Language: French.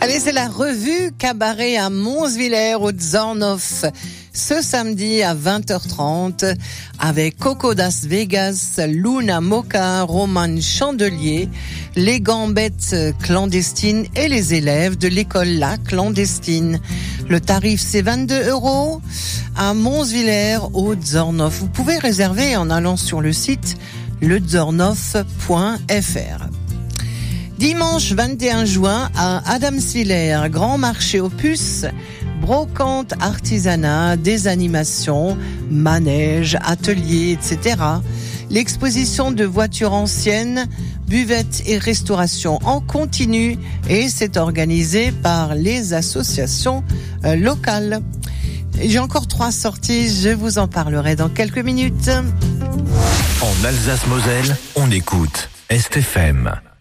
Allez, c'est la revue Cabaret à Monsvillers au Zornoff. Ce samedi à 20h30 avec Coco das Vegas, Luna Moka, Roman Chandelier, les gambettes clandestines et les élèves de l'école La Clandestine. Le tarif c'est 22 € à Monsvillers au Zornoff. Vous pouvez réserver en allant sur le site lezornoff.fr. Dimanche 21 juin à Adamsvillers, grand marché aux puces, brocante, artisanat, des animations, manèges, ateliers, etc. L'exposition de voitures anciennes, buvettes et restauration en continu et c'est organisé par les associations locales. J'ai encore 3 sorties, je vous en parlerai dans quelques minutes. En Alsace-Moselle, on écoute Est FM.